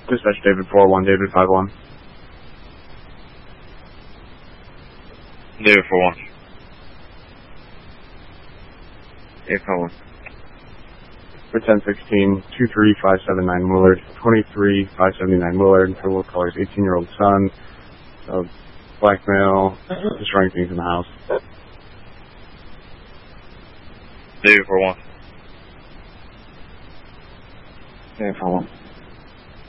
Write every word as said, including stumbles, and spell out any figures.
Dispatch David four one, David five one. David four one. David five one. For ten sixteen, two three five seven nine Willard, twenty-three five seventy-nine Willard, total colors eighteen-year-old son, uh, black male, destroying things in the house. David four one. David four one.